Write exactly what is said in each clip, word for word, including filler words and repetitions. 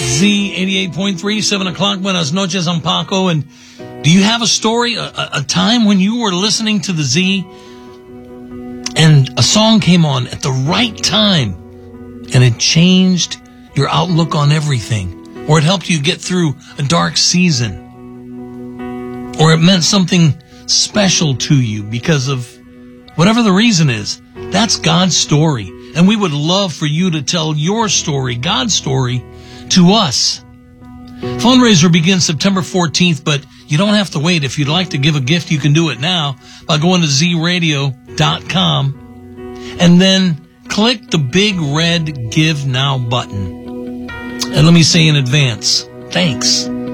Z eighty-eight point three, seven o'clock, buenas noches, I'm Paco. And do you have a story, a, a time when you were listening to the Z and a song came on at the right time and it changed your outlook on everything, or it helped you get through a dark season, or it meant something special to you because of whatever the reason is? That's God's story. And we would love for you to tell your story, God's story, to us. Fundraiser begins September fourteenth, but you don't have to wait. If you'd like to give a gift, you can do it now by going to z radio dot com and then click the big red Give Now button. And let me say in advance, thanks. All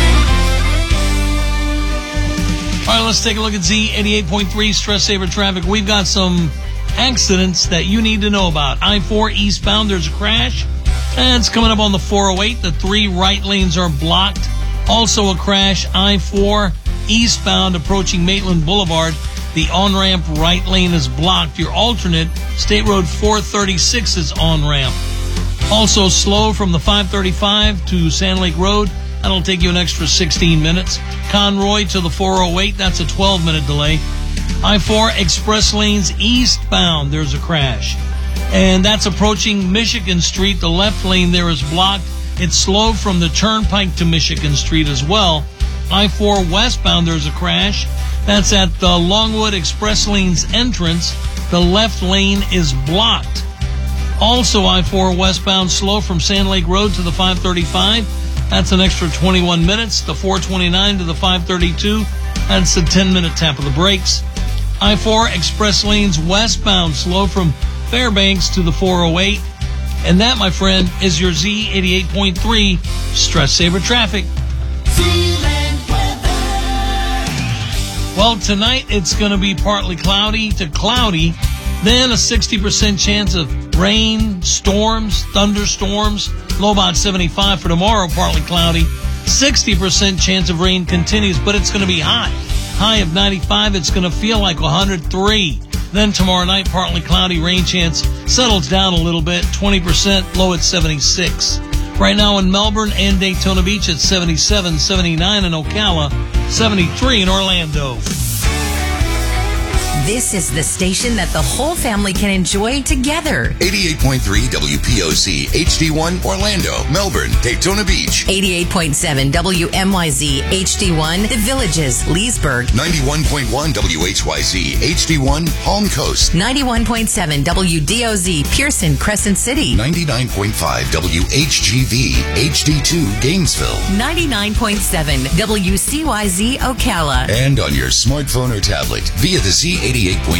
right, let's take a look at Z eighty-eight point three Stress Saver Traffic. We've got some accidents that you need to know about. I four eastbound, there's a crash. And it's coming up on the four oh eight. The three right lanes are blocked. Also a crash, I four eastbound approaching Maitland Boulevard. The on-ramp right lane is blocked. Your alternate, State Road four thirty-six, is on-ramp. Also slow from the five thirty-five to Sand Lake Road. That'll take you an extra sixteen minutes. Conroy to the four oh eight, that's a twelve minute delay. I four express lanes eastbound, there's a crash. And that's approaching Michigan Street. The left lane there is blocked. It's slow from the Turnpike to Michigan Street as well. I four westbound, there's a crash. That's at the Longwood Express Lanes entrance. The left lane is blocked. Also I four westbound, slow from Sand Lake Road to the five thirty-five. That's an extra twenty-one minutes. The four twenty-nine to the five thirty-two. That's a ten minute tap of the brakes. I four express lanes westbound, slow from Fairbanks to the four oh eight. And that, my friend, is your Z eighty-eight point three Stress Saver Traffic. Well, tonight it's going to be partly cloudy to cloudy, then a sixty percent chance of rain, storms, thunderstorms, low about seventy-five. For tomorrow, partly cloudy, sixty percent chance of rain continues, but it's going to be hot. High of ninety-five, it's going to feel like one hundred three. Then tomorrow night, partly cloudy, rain chance settles down a little bit, twenty percent, low at seventy-six. Right now in Melbourne and Daytona Beach at seventy-seven, seventy-nine in Ocala, seventy-three in Orlando. This is the station that the whole family can enjoy together. eighty-eight point three W P O C H D one Orlando, Melbourne, Daytona Beach. eighty-eight point seven W M Y Z H D one The Villages, Leesburg. ninety-one point one W H Y Z H D one Palm Coast. ninety-one point seven W D O Z Pearson, Crescent City. ninety-nine point five W H G V H D two Gainesville. ninety-nine point seven W C Y Z Ocala. And on your smartphone or tablet via the Z eighty-eight point